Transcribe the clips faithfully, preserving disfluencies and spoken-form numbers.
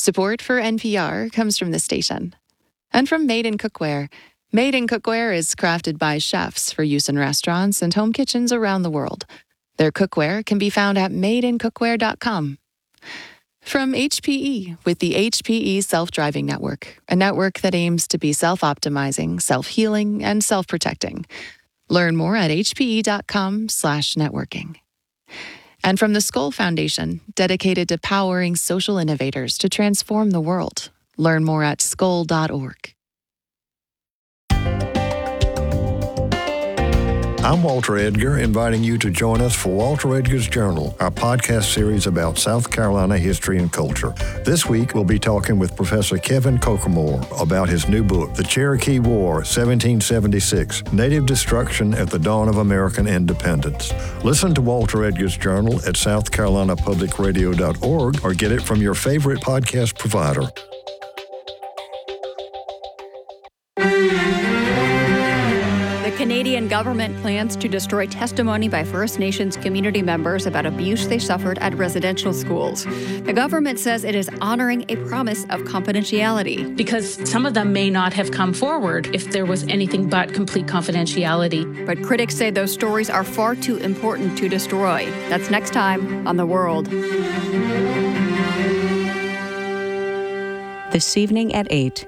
Support for N P R comes from the station. And from Made in Cookware. Made in Cookware is crafted by chefs for use in restaurants and home kitchens around the world. Their cookware can be found at made in cookware dot com. From H P E, with the H P E Self-Driving Network, a network that aims to be self-optimizing, self-healing, and self-protecting. Learn more at h p e dot com slash networking. And from the Skoll Foundation, dedicated to powering social innovators to transform the world. Learn more at skoll dot org. I'm Walter Edgar, inviting you to join us for Walter Edgar's Journal, our podcast series about South Carolina history and culture. This week, we'll be talking with Professor Kevin Kochemore about his new book, The Cherokee War, seventeen seventy-six, Native Destruction at the Dawn of American Independence. Listen to Walter Edgar's Journal at south carolina public radio dot org or get it from your favorite podcast provider. The Canadian government plans to destroy testimony by First Nations community members about abuse they suffered at residential schools. The government says it is honoring a promise of confidentiality. Because some of them may not have come forward if there was anything but complete confidentiality. But critics say those stories are far too important to destroy. That's next time on The World. This evening at eight.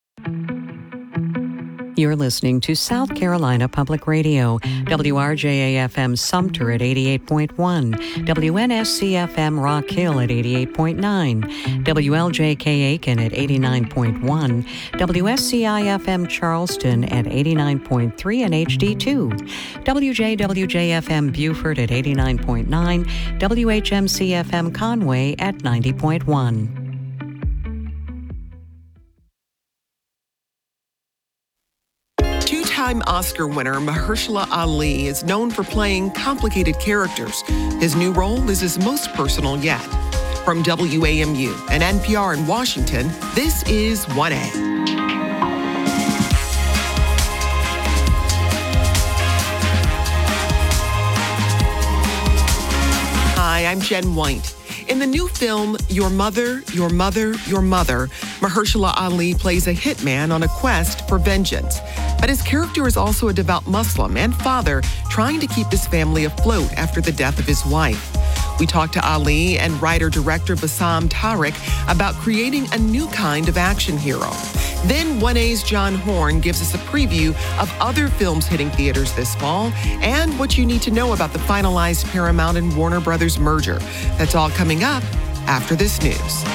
You're listening to South Carolina Public Radio, W R J A F M Sumter at eighty-eight point one, W N S C F M Rock Hill at eighty-eight point nine, W L J K Aiken at eighty-nine point one, W S C I F M Charleston at eighty-nine point three and H D two, W J W J F M Beaufort at eighty-nine point nine, W H M C F M Conway at ninety point one. Two-time Oscar winner Mahershala Ali is known for playing complicated characters. His new role is his most personal yet. From W A M U and N P R in Washington, this is one A. Hi, I'm Jen White. In the new film, Your Mother, Your Mother, Your Mother, Mahershala Ali plays a hitman on a quest for vengeance. But his character is also a devout Muslim and father trying to keep his family afloat after the death of his wife. We talked to Ali and writer-director Bassam Tariq about creating a new kind of action hero. Then one A's John Horn gives us a preview of other films hitting theaters this fall and what you need to know about the finalized Paramount and Warner Brothers merger. That's all coming up after this news.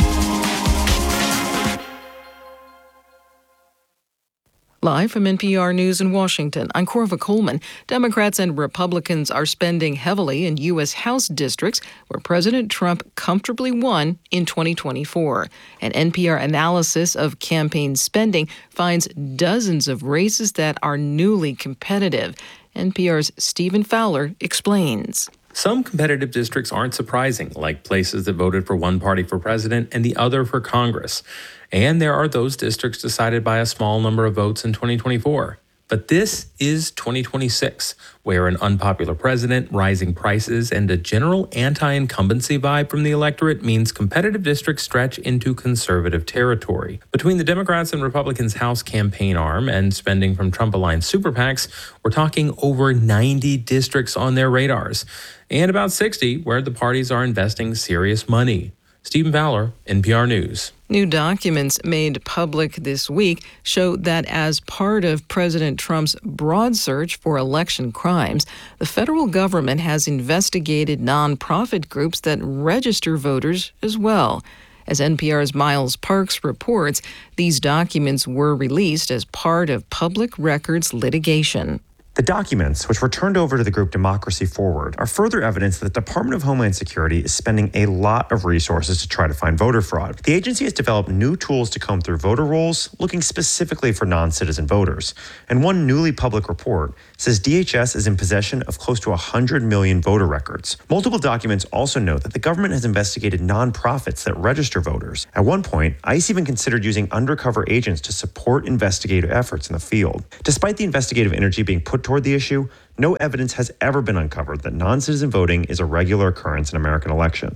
Live from N P R News in Washington, I'm Corva Coleman. Democrats and Republicans are spending heavily in U S House districts where President Trump comfortably won in twenty twenty-four. An N P R analysis of campaign spending finds dozens of races that are newly competitive. N P R's Stephen Fowler explains. Some competitive districts aren't surprising, like places that voted for one party for president and the other for Congress. And there are those districts decided by a small number of votes in twenty twenty-four. But this is twenty twenty-six, where an unpopular president, rising prices, and a general anti-incumbency vibe from the electorate means competitive districts stretch into conservative territory. Between the Democrats and Republicans' House campaign arm and spending from Trump-aligned super PACs, we're talking over ninety districts on their radars, and about sixty where the parties are investing serious money. Stephen Fowler, N P R News. New documents made public this week show that as part of President Trump's broad search for election crimes, the federal government has investigated nonprofit groups that register voters as well. As N P R's Miles Parks reports, these documents were released as part of public records litigation. The documents, which were turned over to the group Democracy Forward, are further evidence that the Department of Homeland Security is spending a lot of resources to try to find voter fraud. The agency has developed new tools to comb through voter rolls, looking specifically for non-citizen voters. And one newly public report says D H S is in possession of close to one hundred million voter records. Multiple documents also note that the government has investigated nonprofits that register voters. At one point, ICE even considered using undercover agents to support investigative efforts in the field. Despite the investigative energy being put toward the issue, no evidence has ever been uncovered that non-citizen voting is a regular occurrence in American elections.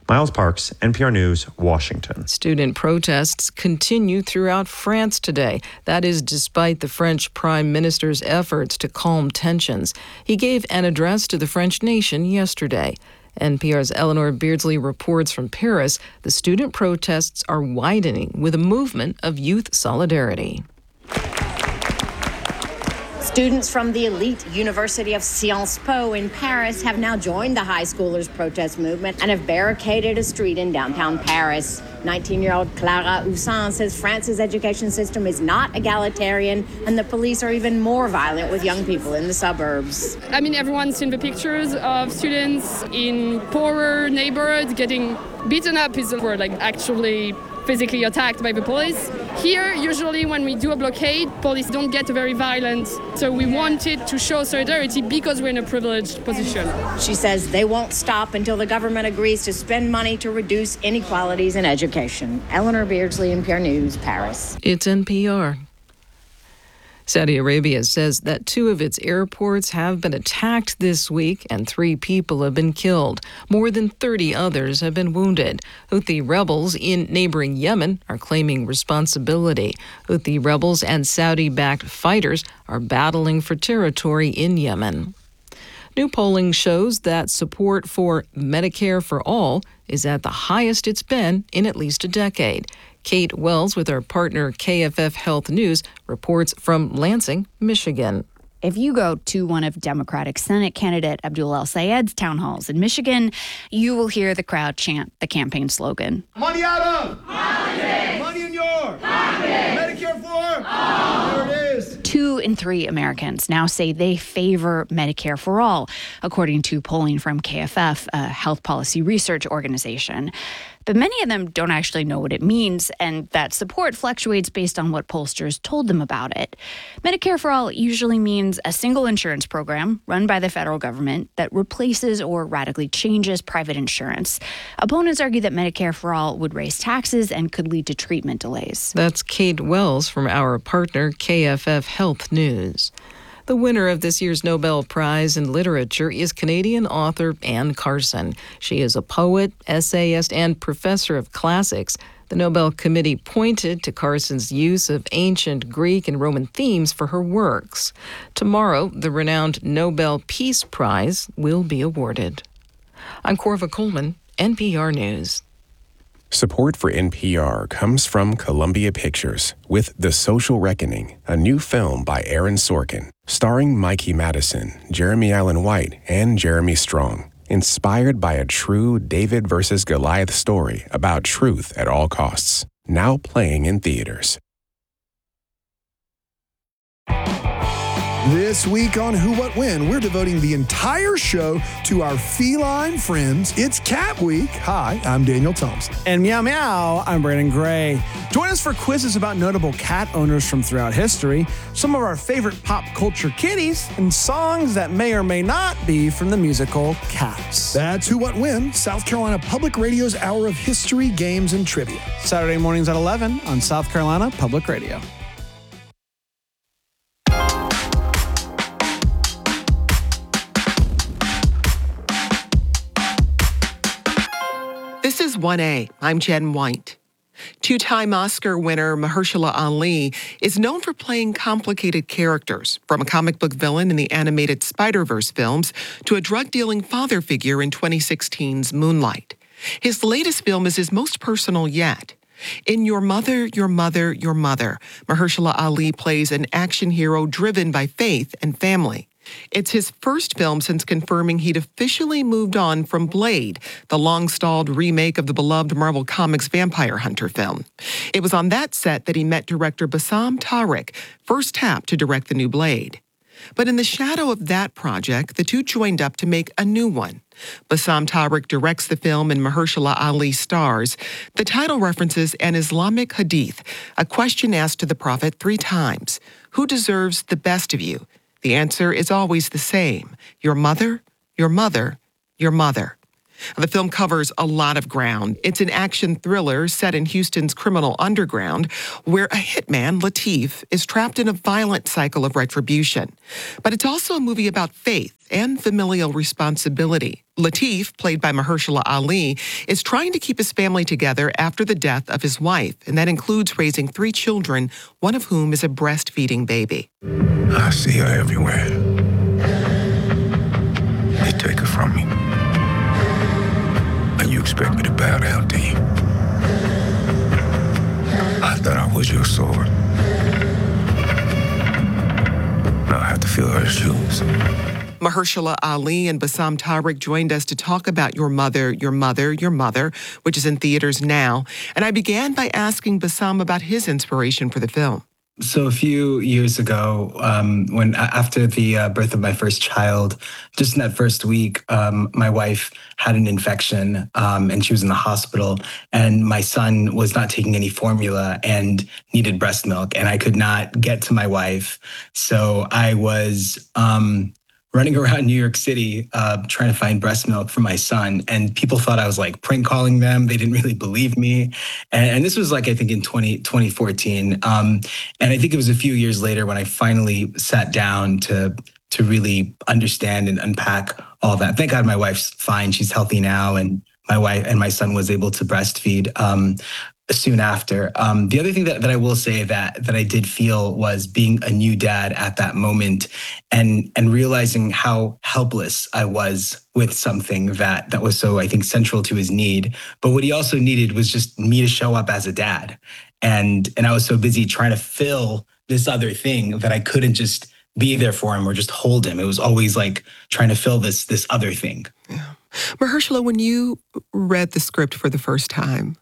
Miles Parks, N P R News, Washington. Student protests continue throughout France today. That is despite the French Prime Minister's efforts to calm tensions. He gave an address to the French nation yesterday. N P R's Eleanor Beardsley reports from Paris. The student protests are widening with a movement of youth solidarity. Students from the elite University of Sciences Po in Paris have now joined the high schoolers' protest movement and have barricaded a street in downtown Paris. nineteen-year-old Clara Houssin says France's education system is not egalitarian, and the police are even more violent with young people in the suburbs. I mean, everyone's seen the pictures of students in poorer neighborhoods getting beaten up is the word, like actually physically attacked by the police. Here, usually when we do a blockade, police don't get very violent. So we wanted to show solidarity because we're in a privileged position. She says they won't stop until the government agrees to spend money to reduce inequalities in education. Eleanor Beardsley, N P R News, Paris. It's N P R. Saudi Arabia says that two of its airports have been attacked this week and three people have been killed. More than thirty others have been wounded. Houthi rebels in neighboring Yemen are claiming responsibility. Houthi rebels and Saudi-backed fighters are battling for territory in Yemen. New polling shows that support for Medicare for All is at the highest it's been in at least a decade. Kate Wells with our partner K F F Health News reports from Lansing, Michigan. If you go to one of Democratic Senate candidate Abdul El-Sayed's town halls in Michigan, you will hear the crowd chant the campaign slogan. Money out of! Politics! Money in your! Politics! Medicare for! All! There it is! Two in three Americans now say they favor Medicare for All, according to polling from K F F, a health policy research organization. But many of them don't actually know what it means, and that support fluctuates based on what pollsters told them about it. Medicare for All usually means a single insurance program run by the federal government that replaces or radically changes private insurance. Opponents argue that Medicare for All would raise taxes and could lead to treatment delays. That's Kate Wells from our partner K F F Health News. The winner of this year's Nobel Prize in Literature is Canadian author Anne Carson. She is a poet, essayist, and professor of classics. The Nobel Committee pointed to Carson's use of ancient Greek and Roman themes for her works. Tomorrow, the renowned Nobel Peace Prize will be awarded. I'm Corva Coleman, N P R News. Support for N P R comes from Columbia Pictures with The Social Reckoning, a new film by Aaron Sorkin, starring Mikey Madison, Jeremy Allen White, and Jeremy Strong. Inspired by a true David versus Goliath story about truth at all costs. Now playing in theaters. This week on Who, What, When, we're devoting the entire show to our feline friends. It's Cat Week. Hi, I'm Daniel Thompson. And meow meow, I'm Brandon Gray. Join us for quizzes about notable cat owners from throughout history, some of our favorite pop culture kitties, and songs that may or may not be from the musical Cats. That's Who, What, When, South Carolina Public Radio's hour of history, games, and trivia. Saturday mornings at eleven on South Carolina Public Radio. This is one A. I'm Jen White. Two-time Oscar winner Mahershala Ali is known for playing complicated characters, from a comic book villain in the animated Spider-Verse films to a drug-dealing father figure in twenty sixteen's Moonlight. His latest film is his most personal yet. In Your Mother, Your Mother, Your Mother, Mahershala Ali plays an action hero driven by faith and family. It's his first film since confirming he'd officially moved on from Blade, the long-stalled remake of the beloved Marvel Comics Vampire Hunter film. It was on that set that he met director Bassam Tariq, first tapped to direct the new Blade. But in the shadow of that project, the two joined up to make a new one. Bassam Tariq directs the film and Mahershala Ali stars. The title references an Islamic hadith, a question asked to the Prophet three times. Who deserves the best of you? The answer is always the same. Your mother, your mother, your mother. The film covers a lot of ground. It's an action thriller set in Houston's criminal underground, where a hitman, Lateef, is trapped in a violent cycle of retribution. But it's also a movie about faith and familial responsibility. Lateef, played by Mahershala Ali, is trying to keep his family together after the death of his wife, and that includes raising three children, one of whom is a breastfeeding baby. I see her everywhere. They take her from me. And you expect me to bow down to you? I thought I was your sword. Now I have to fill her shoes. Mahershala Ali and Bassam Tariq joined us to talk about Your Mother, Your Mother, Your Mother, which is in theaters now. And I began by asking Bassam about his inspiration for the film. So a few years ago, um, when after the uh, birth of my first child, just in that first week, um, my wife had an infection um, and she was in the hospital, and my son was not taking any formula and needed breast milk, and I could not get to my wife. So I was um, running around New York City uh, trying to find breast milk for my son. And people thought I was like prank calling them. They didn't really believe me. And, and this was like, I think in twenty fourteen. Um, and I think it was a few years later when I finally sat down to to really understand and unpack all that. Thank God my wife's fine. She's healthy now. And my wife and my son was able to breastfeed um, soon after. Um, the other thing that, that I will say that that I did feel was being a new dad at that moment and and realizing how helpless I was with something that that was so, I think, central to his need. But what he also needed was just me to show up as a dad. And and I was so busy trying to fill this other thing that I couldn't just be there for him or just hold him. It was always like trying to fill this this other thing. Yeah. Mahershala, when you read the script for the first time,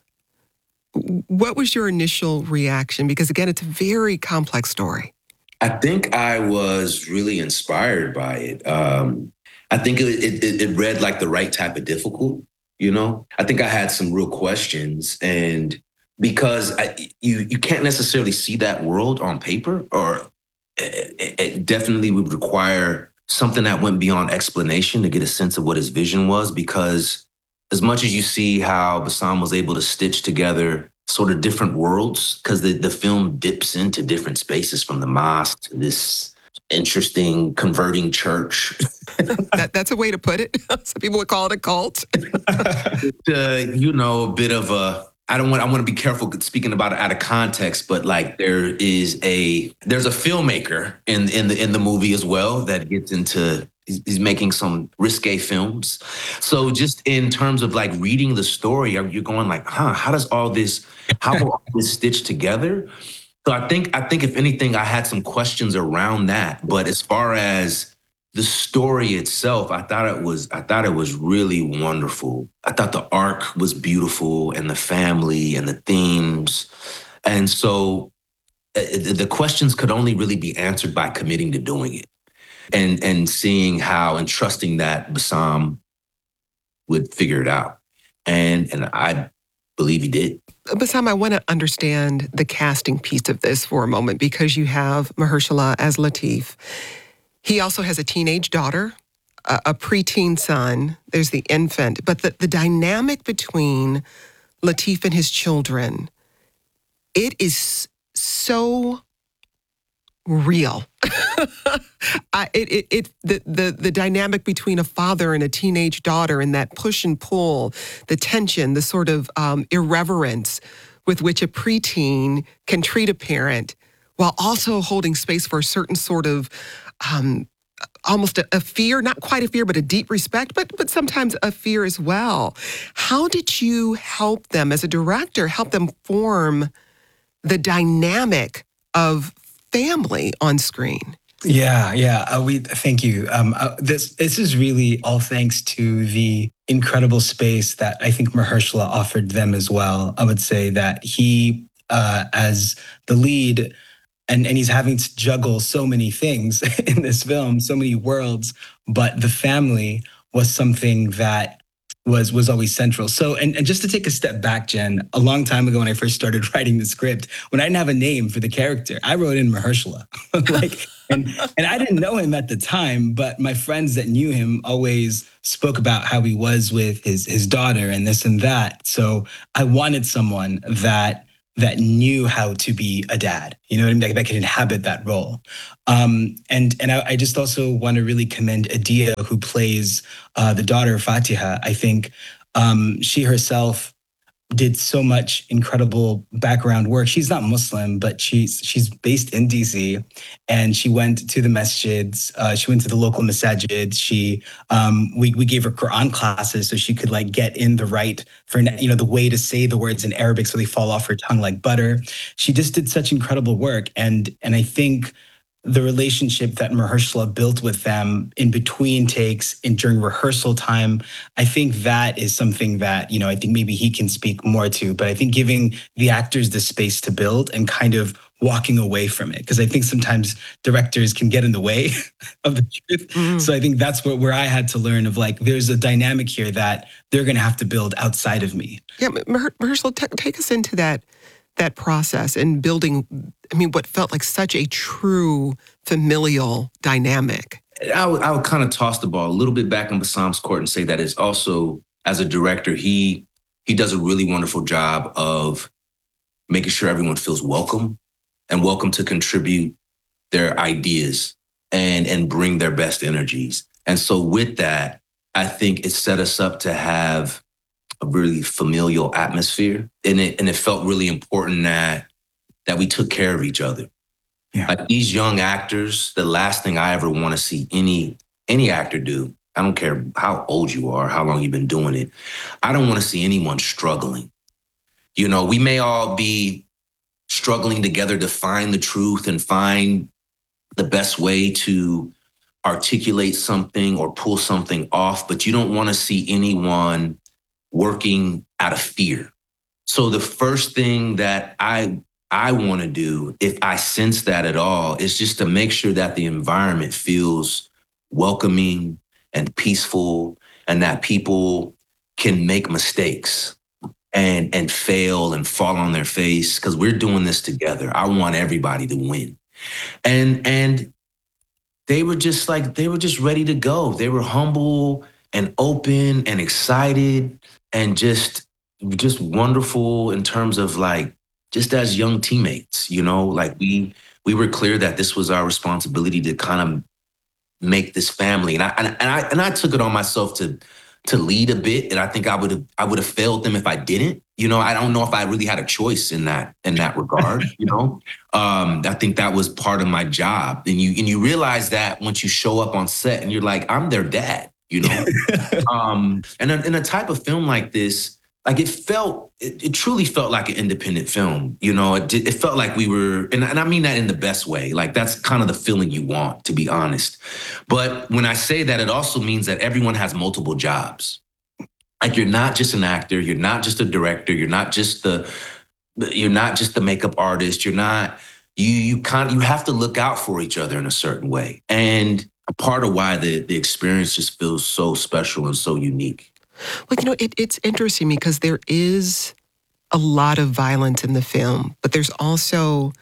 what was your initial reaction? Because again, it's a very complex story. I think I was really inspired by it. Um, I think it, it, it read like the right type of difficult, you know? I think I had some real questions, and because I, you you can't necessarily see that world on paper, or it, it definitely would require something that went beyond explanation to get a sense of what his vision was, because as much as you see how Bassam was able to stitch together sort of different worlds, because the, the film dips into different spaces, from the mosque to this interesting converting church. that, that's a way to put it. Some people would call it a cult. uh, you know, a bit of a, I don't want, I want to be careful speaking about it out of context, but like there is a, there's a filmmaker in, in the, in the movie as well that gets into, he's making some risque films. So just in terms of like reading the story, you're going like, huh, how does all this, how will all this stitch together? So I think, I think if anything, I had some questions around that. But as far as the story itself, I thought it was, I thought it was really wonderful. I thought the arc was beautiful, and the family and the themes. And so uh, the questions could only really be answered by committing to doing it. And and seeing how and trusting that Bassam would figure it out. And and I believe he did. Bassam, I want to understand the casting piece of this for a moment, because you have Mahershala as Lateef. He also has a teenage daughter, a, a preteen son. There's the infant. But the, the dynamic between Lateef and his children, it is so real. I, it, it, it, the, the, the dynamic between a father and a teenage daughter, and that push and pull, the tension, the sort of um, irreverence with which a preteen can treat a parent, while also holding space for a certain sort of um, almost a, a fear, not quite a fear, but a deep respect, but but sometimes a fear as well. How did you help them as a director, help them form the dynamic of family on screen? Yeah, yeah. Uh, we thank you. Um, uh, this this is really all thanks to the incredible space that I think Mahershala offered them as well. I would say that he, uh, as the lead, and and he's having to juggle so many things in this film, so many worlds. But the family was something that was was always central. So, and, and just to take a step back, Jen, a long time ago when I first started writing the script, when I didn't have a name for the character, I wrote in Mahershala. like, and and I didn't know him at the time, but my friends that knew him always spoke about how he was with his his daughter and this and that. So I wanted someone that that knew how to be a dad, you know what I mean? That, that could inhabit that role. Um, and and I, I just also want to really commend Adia, who plays uh, the daughter of Fatiha. I think um, she herself did so much incredible background work. She's not Muslim, but she's she's based in D C, and she went to the masjids. Uh, she went to the local masajid. She um, we we gave her Quran classes so she could like get in the right for you know the way to say the words in Arabic so they fall off her tongue like butter. She just did such incredible work, and and I think the relationship that Mahershala built with them in between takes and during rehearsal time, I think that is something that, you know, I think maybe he can speak more to, but I think giving the actors the space to build and kind of walking away from it. Because I think sometimes directors can get in the way of the truth. Mm. So I think that's what, where I had to learn of like, there's a dynamic here that they're going to have to build outside of me. Yeah, Mahershala, t- take us into that that process and building, I mean, what felt like such a true familial dynamic. I would, I would kind of toss the ball a little bit back in Bassam's court and say that it's also, as a director, he he does a really wonderful job of making sure everyone feels welcome and welcome to contribute their ideas and, and bring their best energies. And so with that, I think it set us up to have a really familial atmosphere. And it and it felt really important that that we took care of each other. Yeah. Like these young actors, the last thing I ever want to see any any actor do, I don't care how old you are, how long you've been doing it, I don't want to see anyone struggling. You know, we may all be struggling together to find the truth and find the best way to articulate something or pull something off, but you don't want to see anyone working out of fear. So the first thing that I I want to do, if I sense that at all, is just to make sure that the environment feels welcoming and peaceful and that people can make mistakes and and fail and fall on their face because we're doing this together. I want everybody to win. And and they were just like, they were just ready to go. They were humble and open and excited and just, just wonderful in terms of like, just as young teammates, you know, like we, we were clear that this was our responsibility to kind of make this family. And I, and, and I, and I took it on myself to, to lead a bit. And I think I would have, I would have failed them if I didn't, you know, I don't know if I really had a choice in that, in that regard, you know, um, I think that was part of my job. And you, and you realize that once you show up on set and you're like, I'm their dad. You know, um, and in a type of film like this, like it felt, it, it truly felt like an independent film. You know, it, it felt like we were, and, and I mean that in the best way. Like that's kind of the feeling you want, to be honest. But when I say that, it also means that everyone has multiple jobs. Like you're not just an actor, you're not just a director, you're not just the, you're not just the makeup artist. You're not, you you kind of, you have to look out for each other in a certain way. And a part of why the, the experience just feels so special and so unique. Well, you know, it, it's interesting because there is a lot of violence in the film, but there's also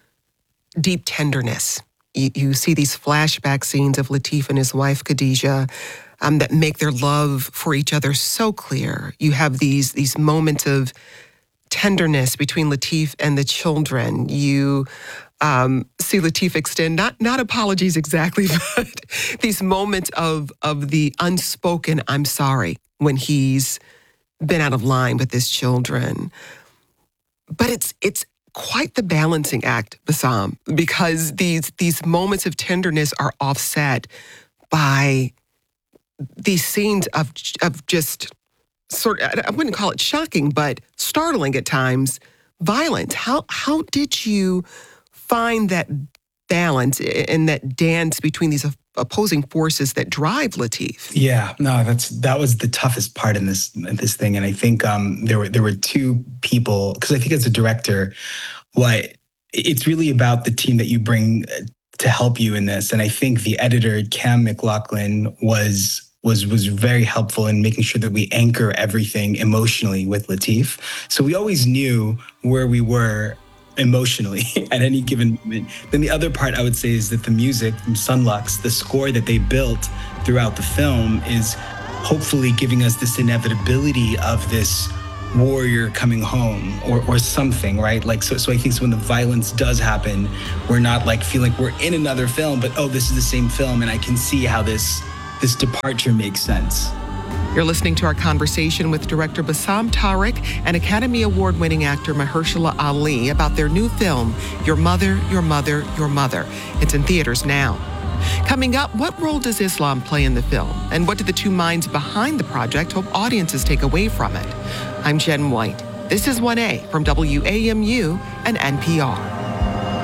deep tenderness. You, you see these flashback scenes of Latif and his wife, Khadijah, um, that make their love for each other so clear. You have these, these moments of tenderness between Latif and the children. You Um, see Latif extend, not not apologies exactly, but these moments of of the unspoken I'm sorry when he's been out of line with his children. But it's it's quite the balancing act, Bassam, because these these moments of tenderness are offset by these scenes of of just sort of, I wouldn't call it shocking, but startling at times, violence. How how did you find that balance and that dance between these opposing forces that drive Latif? Yeah, no, that's that was the toughest part in this in this thing, and I think um, there were there were two people, because I think as a director, what it's really about the team that you bring to help you in this, and I think the editor Cam McLaughlin was was was very helpful in making sure that we anchor everything emotionally with Lateef. So we always knew where we were emotionally at any given moment. Then the other part I would say is that the music from Sunlux, the score that they built throughout the film, is hopefully giving us this inevitability of this warrior coming home or or something, right? Like, so so I think so when the violence does happen, we're not like feeling like we're in another film, but oh, this is the same film, and I can see how this this departure makes sense. You're listening to our conversation with director Bassam Tariq and Academy Award-winning actor Mahershala Ali about their new film, Your Mother, Your Mother, Your Mother. It's in theaters now. Coming up, what role does Islam play in the film? And what do the two minds behind the project hope audiences take away from it? I'm Jen White. This is one A from W A M U and N P R.